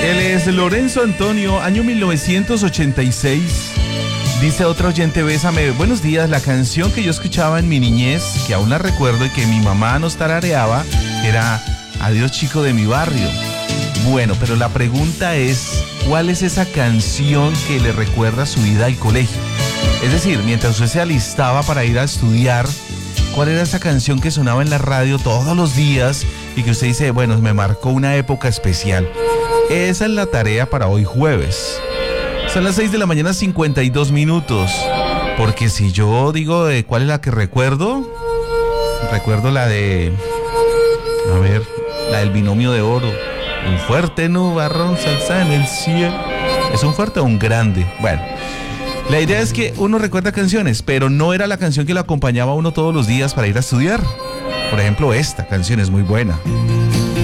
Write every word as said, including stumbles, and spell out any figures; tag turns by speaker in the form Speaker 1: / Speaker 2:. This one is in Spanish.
Speaker 1: Él es Lorenzo Antonio, año mil novecientos ochenta y seis. Dice otro oyente, bésame. Buenos días, la canción que yo escuchaba en mi niñez, que aún la recuerdo y que mi mamá nos tarareaba, era Adiós chico de mi barrio. Bueno, pero la pregunta es, ¿cuál es esa canción que le recuerda su vida al colegio? Es decir, mientras usted se alistaba para ir a estudiar, ¿cuál era esa canción que sonaba en la radio todos los días y que usted dice, bueno, me marcó una época especial? Esa es la tarea para hoy jueves. Son las seis de la mañana, cincuenta y dos minutos. Porque si yo digo de cuál es la que recuerdo, recuerdo la de, a ver, la del binomio de oro. Un fuerte nubarrón salsa en el cielo. ¿Es un fuerte o un grande? Bueno, la idea es que uno recuerda canciones, pero no era la canción que lo acompañaba a uno todos los días para ir a estudiar. Por ejemplo, esta canción es muy buena.